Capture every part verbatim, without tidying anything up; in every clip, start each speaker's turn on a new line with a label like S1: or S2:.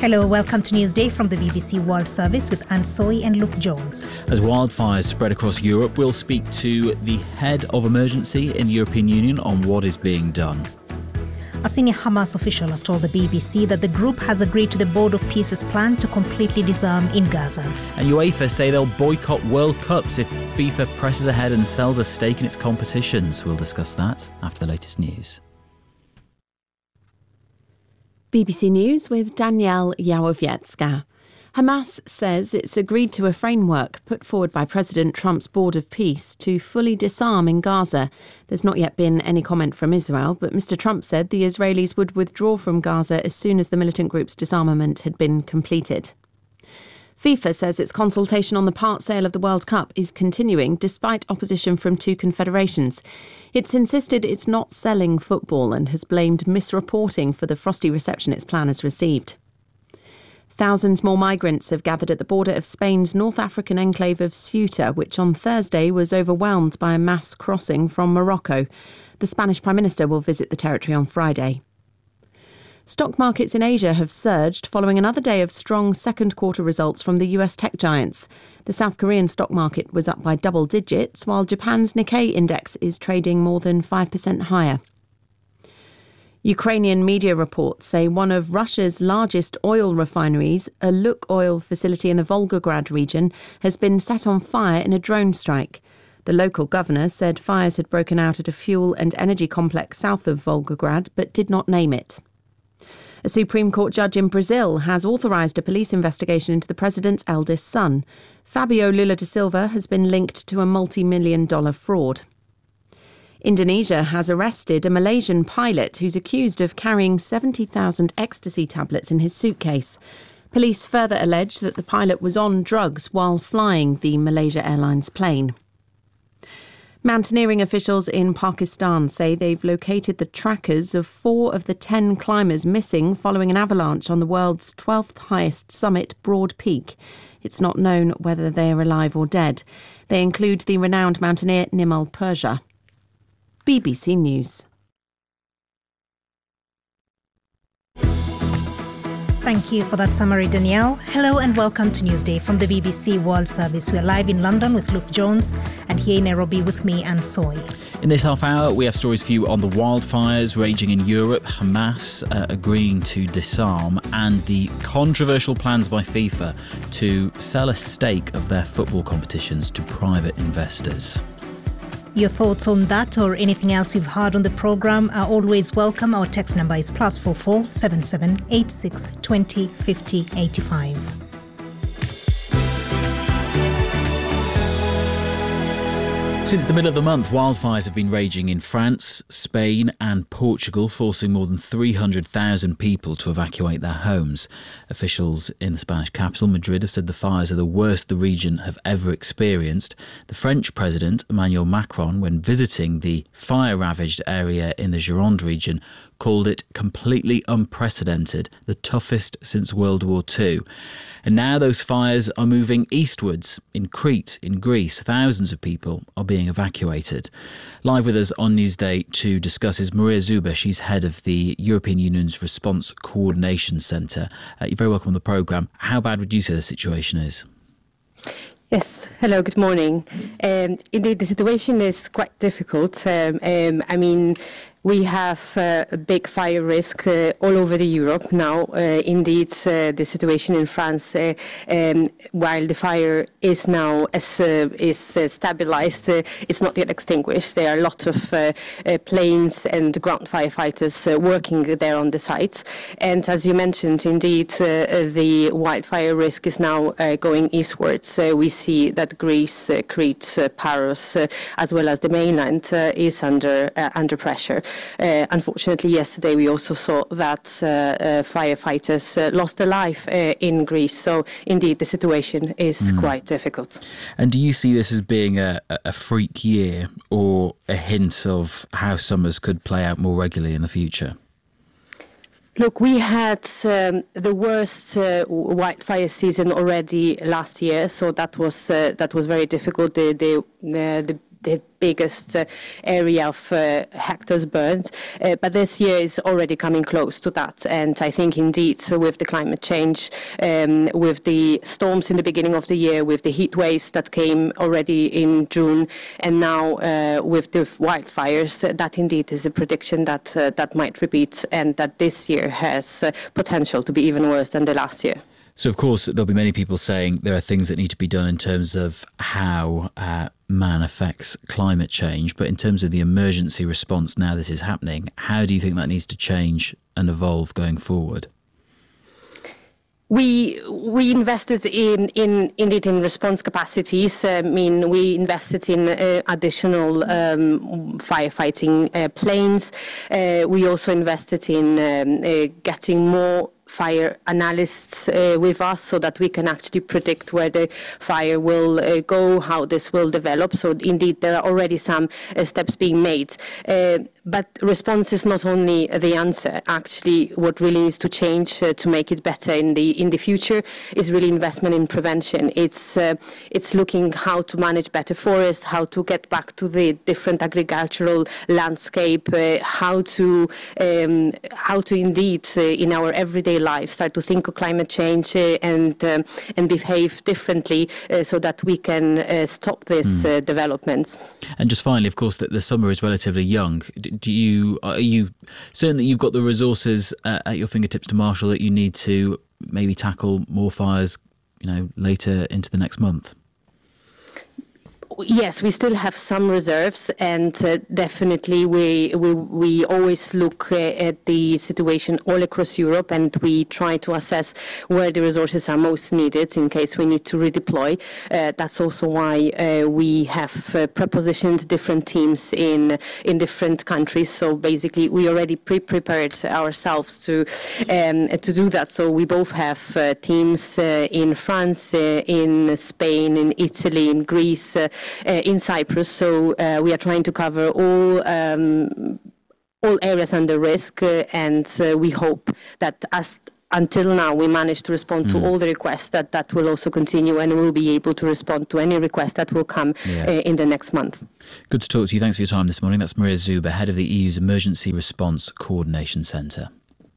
S1: Hello, welcome to Newsday from the B B C World Service with Anne Soy and Luke Jones.
S2: As wildfires spread across Europe, we'll speak to the head of emergency in the European Union on what is being done.
S1: A senior Hamas official has told the B B C that the group has agreed to the Board of Peace's plan to completely disarm in Gaza.
S2: And UEFA say they'll boycott World Cups if FIFA presses ahead and sells a stake in its competitions. We'll discuss that after the latest news.
S3: B B C News with Danielle Yawowiecka. Hamas says it's agreed to a framework put forward by President Trump's Board of Peace to fully disarm in Gaza. There's not yet been any comment from Israel, but Mister Trump said the Israelis would withdraw from Gaza as soon as the militant group's disarmament had been completed. FIFA says its consultation on the part sale of the World Cup is continuing despite opposition from two confederations. It's insisted it's not selling football and has blamed misreporting for the frosty reception its plan has received. Thousands more migrants have gathered at the border of Spain's North African enclave of Ceuta, which on Thursday was overwhelmed by a mass crossing from Morocco. The Spanish Prime Minister will visit the territory on Friday. Stock markets in Asia have surged following another day of strong second quarter results from the U S tech giants. The South Korean stock market was up by double digits, while Japan's Nikkei index is trading more than five percent higher. Ukrainian media reports say one of Russia's largest oil refineries, a Lukoil facility in the Volgograd region, has been set on fire in a drone strike. The local governor said fires had broken out at a fuel and energy complex south of Volgograd, but did not name it. A Supreme Court judge in Brazil has authorised a police investigation into the president's eldest son. Fabio Lula da Silva has been linked to a multi-million dollar fraud. Indonesia has arrested a Malaysian pilot who's accused of carrying seventy thousand ecstasy tablets in his suitcase. Police further allege that the pilot was on drugs while flying the Malaysia Airlines plane. Mountaineering officials in Pakistan say they've located the trackers of four of the ten climbers missing following an avalanche on the world's twelfth highest summit, Broad Peak. It's not known whether they are alive or dead. They include the renowned mountaineer Nimal Persia. B B C News.
S1: Thank you for that summary, Danielle. Hello and welcome to Newsday from the B B C World Service. We're live in London with Luke Jones and here in Nairobi with me, Anne Soy.
S2: In this half hour, we have stories for you on the wildfires raging in Europe, Hamas uh, agreeing to disarm, and the controversial plans by FIFA to sell a stake of their football competitions to private investors.
S1: Your thoughts on that or anything else you've heard on the programme are always welcome. Our text number is plus four four seven seven eight six twenty fifty eighty-five.
S2: Since the middle of the month, wildfires have been raging in France, Spain and Portugal, forcing more than three hundred thousand people to evacuate their homes. Officials in the Spanish capital, Madrid, have said the fires are the worst the region have ever experienced. The French President, Emmanuel Macron, when visiting the fire-ravaged area in the Gironde region, called it completely unprecedented, the toughest since World War Two. And now those fires are moving eastwards. In Crete, in Greece, thousands of people are being evacuated. Live with us on Newsday to discuss is Maria Zuber. She's head of the European Union's Response Coordination Centre. Uh, you're very welcome on the programme. How bad would you say the situation is?
S4: Yes, hello, good morning. Um, indeed, the situation is quite difficult. Um, um, I mean, we have uh, a big fire risk uh, all over the Europe now. Uh, indeed, uh, the situation in France, uh, um, while the fire is now as, uh, is uh, stabilized, uh, it's not yet extinguished. There are lots of uh, uh, planes and ground firefighters uh, working there on the site. And as you mentioned, indeed, uh, the wildfire risk is now uh, going eastwards. Uh, we see that Greece, uh, Crete, uh, Paros, uh, as well as the mainland, uh, is under uh, under pressure. Uh, unfortunately, yesterday we also saw that uh, uh, firefighters uh, lost their life uh, in Greece. So, indeed, the situation is mm. quite difficult.
S2: And do you see this as being a, a freak year or a hint of how summers could play out more regularly in the future?
S4: Look, we had um, the worst uh, wildfire season already last year, so that was uh, that was very difficult. The the, uh, the the biggest uh, area of uh, hectares burned. Uh, but this year is already coming close to that. And I think indeed, so with the climate change, um, with the storms in the beginning of the year, with the heat waves that came already in June, and now uh, with the wildfires, uh, that indeed is a prediction that uh, that might repeat, and that this year has uh, potential to be even worse than the last year.
S2: So, of course, there'll be many people saying there are things that need to be done in terms of how uh, man affects climate change. But in terms of the emergency response now this is happening, how do you think that needs to change and evolve going forward?
S4: We we invested in, in indeed in response capacities. I mean, we invested in uh, additional um, firefighting uh, planes. Uh, we also invested in um, uh, getting more fire analysts uh, with us so that we can actually predict where the fire will uh, go, how this will develop. So indeed, there are already some uh, steps being made. Uh, but response is not only the answer. Actually, what really needs to change uh, to make it better in the in the future is really investment in prevention. It's uh, it's looking how to manage better forests, how to get back to the different agricultural landscape, uh, how to um, how to indeed uh, in our everyday life start to think of climate change uh, and um, and behave differently uh, so that we can uh, stop this mm. uh, development.
S2: And just finally, of course, that the summer is relatively young. Do you are you certain that you've got the resources uh, at your fingertips to marshal that you need to maybe tackle more fires, you know, later into the next month?
S4: Yes, we still have some reserves, and uh, definitely we, we we always look uh, at the situation all across Europe, and we try to assess where the resources are most needed in case we need to redeploy. Uh, that's also why uh, we have uh, prepositioned different teams in in different countries. So basically, we already pre-prepared ourselves to um, to do that. So we both have uh, teams uh, in France, uh, in Spain, in Italy, in Greece. Uh, Uh, in Cyprus, so uh, we are trying to cover all um, all areas under risk, uh, and uh, we hope that as until now we managed to respond mm. to all the requests, that that will also continue, and we'll be able to respond to any request that will come yeah. uh, in the next month.
S2: Good to talk to you. Thanks for your time this morning. That's Maria Zuber, head of the E U's Emergency Response Coordination Centre.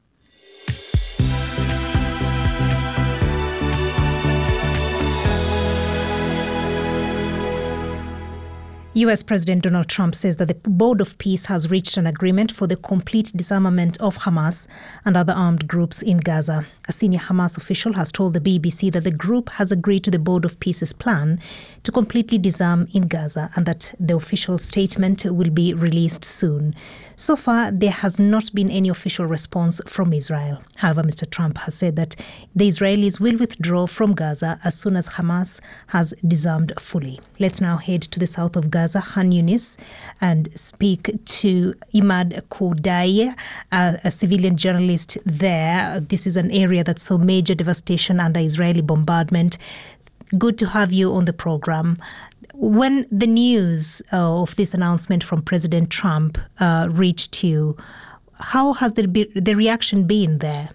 S1: U S President Donald Trump says that the Board of Peace has reached an agreement for the complete disarmament of Hamas and other armed groups in Gaza. A senior Hamas official has told the B B C that the group has agreed to the Board of Peace's plan to completely disarm in Gaza, and that the official statement will be released soon. So far, there has not been any official response from Israel. However, Mister Trump has said that the Israelis will withdraw from Gaza as soon as Hamas has disarmed fully. Let's now head to the south of Gaza, Khan Yunis, and speak to Imad Koudai, a, a civilian journalist there. This is an area that saw major devastation under Israeli bombardment. Good to have you on the program. When the news uh, of this announcement from President Trump uh, reached you, how has the, the reaction been there?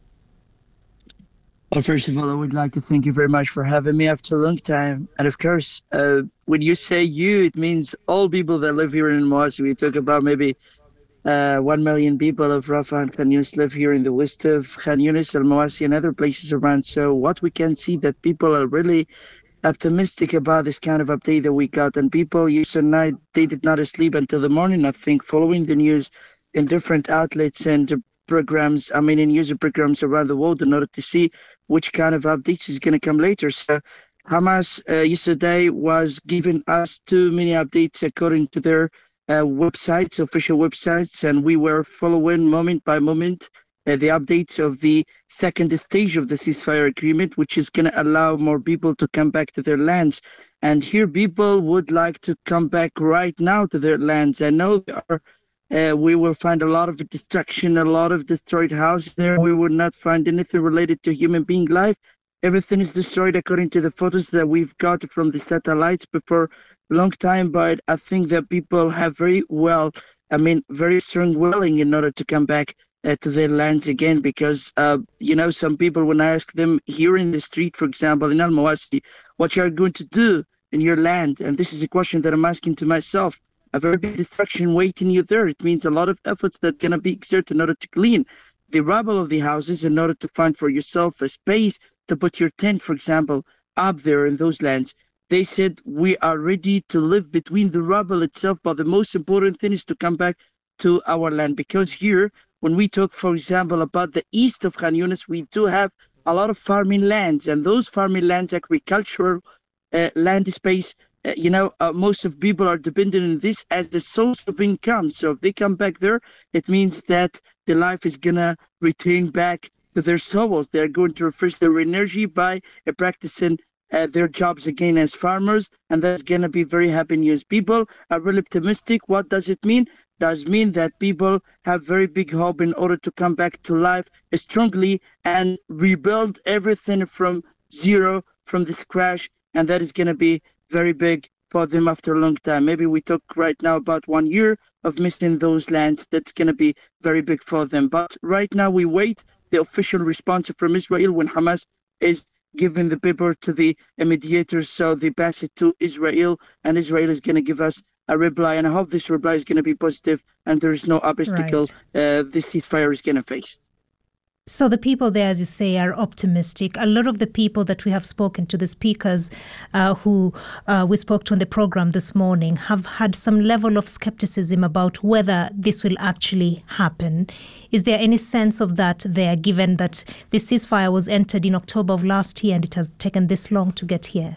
S5: Well, first of all, I would like to thank you very much for having me after a long time. And of course, uh, when you say you, it means all people that live here in Al-Mawasi. We talk about maybe uh, one million people of Rafah and Khan Yunis live here in the west of Khan Yunis, Al-Mawasi, and other places around. So what we can see that people are really optimistic about this kind of update that we got. And people yesterday night, they did not sleep until the morning, I think, following the news in different outlets and programs, I mean, in user programs around the world in order to see which kind of updates is going to come later. So Hamas uh, yesterday was giving us too many updates according to their uh, websites, official websites, and we were following moment by moment uh, the updates of the second stage of the ceasefire agreement, which is going to allow more people to come back to their lands. And here people would like to come back right now to their lands. I know there are Uh, we will find a lot of destruction, a lot of destroyed houses there. We will not find anything related to human being life. Everything is destroyed according to the photos that we've got from the satellites before a long time. But I think that people have very well, I mean, very strong willing in order to come back uh, to their lands again. Because, uh, you know, some people, when I ask them here in the street, for example, in Al-Mawasi, what you are going to do in your land? And this is a question that I'm asking to myself. A very big destruction waiting you there. It means a lot of efforts that are going to be exerted in order to clean the rubble of the houses, in order to find for yourself a space to put your tent, for example, up there in those lands. They said, we are ready to live between the rubble itself, but the most important thing is to come back to our land. Because here, when we talk, for example, about the east of Khan Yunis, we do have a lot of farming lands, and those farming lands, agricultural uh, land space, uh, you know, uh, most of people are dependent on this as the source of income. So if they come back there, it means that the life is going to return back to their souls. They're going to refresh their energy by uh, practicing uh, their jobs again as farmers, and that's going to be very happy news. People are really optimistic. What does it mean? Does mean that people have very big hope in order to come back to life strongly and rebuild everything from zero, from this crash, and that is going to be very big for them after a long time. Maybe we talk right now about one year of missing those lands. That's going to be very big for them. But right now we wait the official response from Israel when Hamas is giving the paper to the mediators, so they pass it to Israel, and Israel is going to give us a reply, and I hope this reply is going to be positive and there is no obstacle right. uh, this ceasefire is going to face.
S1: So the people there, as you say, are optimistic. A lot of the people that we have spoken to, the speakers uh, who uh, we spoke to on the program this morning, have had some level of skepticism about whether this will actually happen. Is there any sense of that there, given that the ceasefire was entered in October of last year and it has taken this long to get here?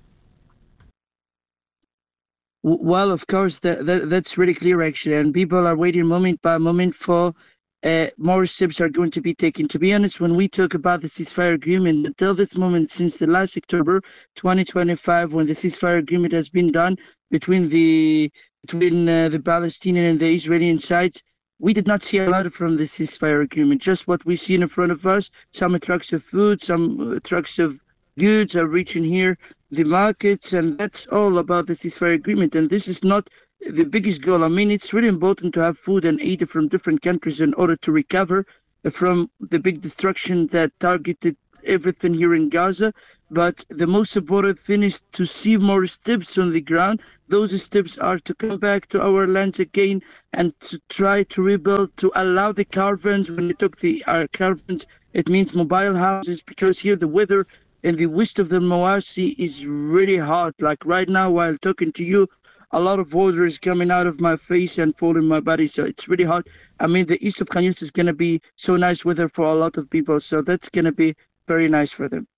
S5: Well, of course, that, that, that's really clear, actually, and people are waiting moment by moment for uh, more steps are going to be taken. To be honest, when we talk about the ceasefire agreement, until this moment, since the last October twenty twenty-five, when the ceasefire agreement has been done between the between uh, the Palestinian and the Israeli sides, we did not see a lot from the ceasefire agreement. Just what we've seen in front of us, some trucks of food, some uh, trucks of goods are reaching here, the markets, and that's all about the ceasefire agreement. And this is not the biggest goal. I mean, it's really important to have food and aid from different countries in order to recover from the big destruction that targeted everything here in Gaza. But the most important thing is to see more steps on the ground. Those steps are to come back to our lands again and to try to rebuild, to allow the caravans. When you took the uh, caravans, it means mobile houses, because here the weather in the west of the Mawasi is really hot. Like right now, while talking to you, a lot of water is coming out of my face and falling my body, so it's really hot. I mean, the east of Khan Yunis is going to be so nice weather for a lot of people, so that's going to be very nice for them.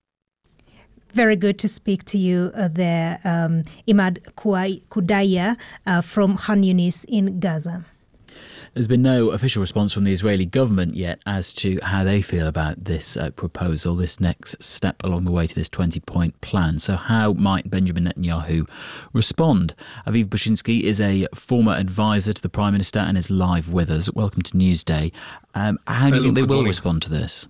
S1: Very good to speak to you uh, there, um, Imad Kudaya uh, from Khan Yunis in Gaza.
S2: There's been no official response from the Israeli government yet as to how they feel about this uh, proposal, this next step along the way to this twenty-point plan. So how might Benjamin Netanyahu respond? Aviv Bushinsky is a former advisor to the Prime Minister and is live with us. Welcome to Newsday. Um, how do you think they will respond to this?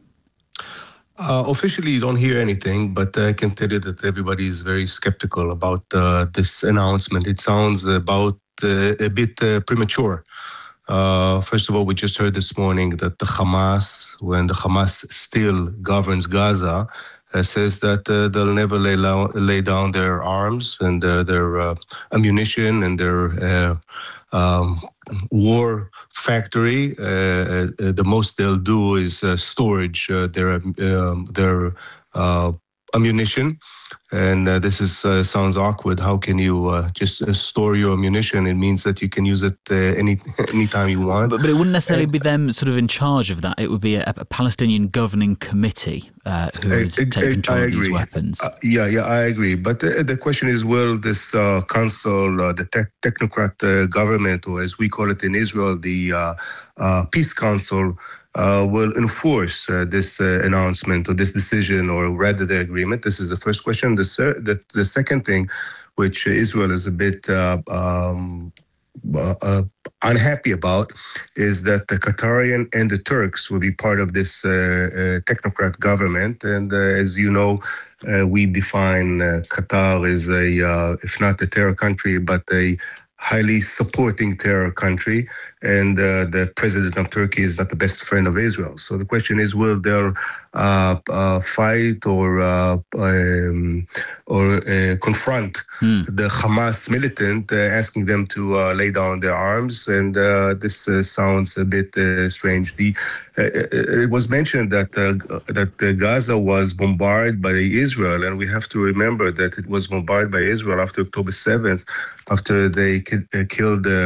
S6: Uh, officially, you don't hear anything, but I can tell you that everybody is very skeptical about uh, this announcement. It sounds about uh, a bit uh, premature. Uh, first of all, we just heard this morning that the Hamas, when the Hamas still governs Gaza, uh, says that uh, they'll never lay, lo- lay down their arms and uh, their uh, ammunition and their uh, um, war factory. Uh, uh, the most they'll do is uh, storage uh, their um, their uh, ammunition. And uh, this is uh, sounds awkward. How can you uh, just uh, store your ammunition? It means that you can use it uh, any anytime you want.
S2: But, but it wouldn't necessarily and, be them sort of in charge of that. It would be a, a Palestinian governing committee uh, who would I, take control I, I of these weapons.
S6: Uh, yeah, yeah, I agree. But the, the question is, will this uh, council, uh, the te- technocrat uh, government, or as we call it in Israel, the uh, uh, peace council, Uh, will enforce uh, this uh, announcement or this decision, or rather the agreement? This is the first question. The, ser- the, the second thing, which Israel is a bit uh, um, uh, uh, unhappy about, is that the Qatarian and the Turks will be part of this uh, uh, technocrat government. And uh, as you know, uh, we define uh, Qatar as a, uh, if not a terror country, but a highly supporting terror country, and uh, the president of Turkey is not the best friend of Israel. So the question is, will there uh, uh, fight or uh, um, or uh, confront mm. the Hamas militant, uh, asking them to uh, lay down their arms? And uh, this uh, sounds a bit uh, strange. The uh, it was mentioned that uh, that uh, Gaza was bombarded by Israel, and we have to remember that it was bombarded by Israel after October seventh, after they ki- uh, killed uh,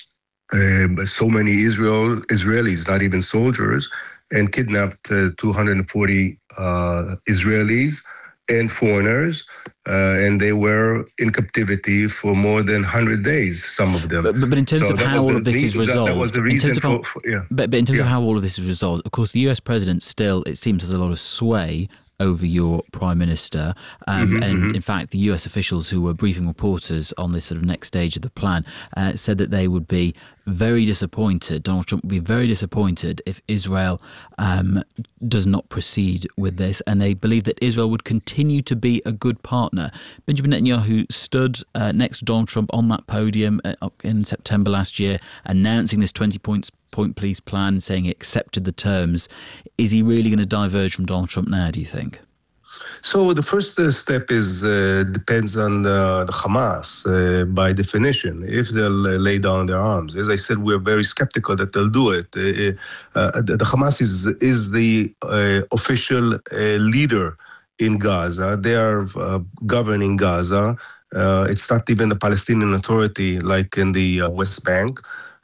S6: uh, so many Israel Israelis, not even soldiers, and kidnapped uh, two hundred forty uh, Israelis and foreigners, uh, and they were in captivity for more than one hundred days, some of them.
S2: But, but in terms so of how all the, of this is resolved,
S6: that, that was the reason
S2: in terms of
S6: for,
S2: how,
S6: for yeah.
S2: But, but in terms
S6: yeah.
S2: of how all of this is resolved, of course, the U S president still, it seems, has a lot of sway over your prime minister. Um,
S6: mm-hmm,
S2: and
S6: mm-hmm.
S2: in fact, the U S officials who were briefing reporters on this sort of next stage of the plan uh, said that they would be very disappointed, Donald Trump would be very disappointed if Israel um, does not proceed with this. And they believe that Israel would continue to be a good partner. Benjamin Netanyahu stood uh, next to Donald Trump on that podium uh, in September last year, announcing this twenty points point peace plan, saying he accepted the terms. Is he really going to diverge from Donald Trump now, do you think?
S6: So the first uh, step is uh, depends on uh, the Hamas uh, by definition, if they'll uh, lay down their arms. As I said, we're very skeptical that they'll do it. Uh, uh, the, the Hamas is is the uh, official uh, leader in Gaza. They are uh, governing Gaza. Uh, it's not even the Palestinian Authority like in the uh, West Bank.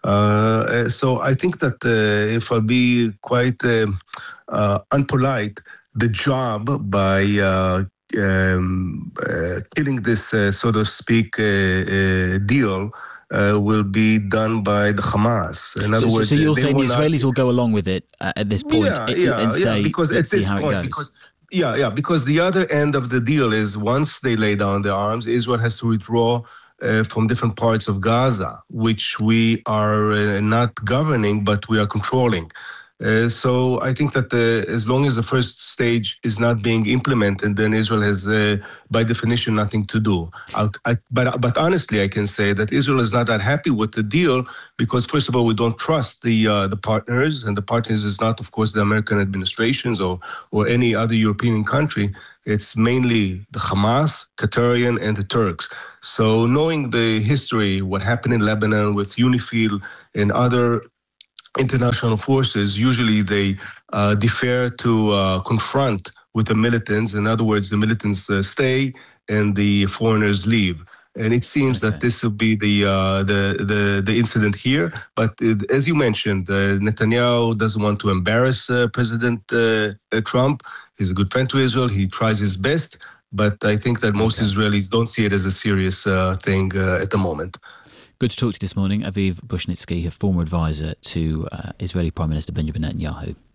S6: Uh, so I think that uh, if I'll be quite uh, uh, unpolite, the job by uh, um, uh, killing this, uh, so to speak, uh, uh, deal uh, will be done by the Hamas. In other
S2: so,
S6: words,
S2: so you're saying the
S6: will
S2: Israelis
S6: not...
S2: will go along with it uh, at this point
S6: yeah,
S2: and,
S6: yeah,
S2: and say,
S6: yeah, because
S2: let's
S6: at
S2: see
S6: this
S2: how
S6: point,
S2: it goes?
S6: Because, yeah, yeah, because the other end of the deal is once they lay down their arms, Israel has to withdraw uh, from different parts of Gaza, which we are uh, not governing, but we are controlling. Uh, so I think that uh, as long as the first stage is not being implemented, then Israel has, uh, by definition, nothing to do. I, I, but but honestly, I can say that Israel is not that happy with the deal because, first of all, we don't trust the uh, the partners, and the partners is not, of course, the American administrations or or any other European country. It's mainly the Hamas, Qatarian, and the Turks. So knowing the history, what happened in Lebanon with UNIFIL and other international forces, usually they uh, defer to uh, confront with the militants. In other words, the militants uh, stay and the foreigners leave. And it seems okay. that this will be the, uh, the the the incident here. But it, as you mentioned, uh, Netanyahu doesn't want to embarrass uh, President uh, Trump. He's a good friend to Israel. He tries his best. But I think that most okay. Israelis don't see it as a serious uh, thing uh, at the moment.
S2: Good to talk to you this morning. Aviv Bushnitsky, a former advisor to uh, Israeli Prime Minister Benjamin Netanyahu.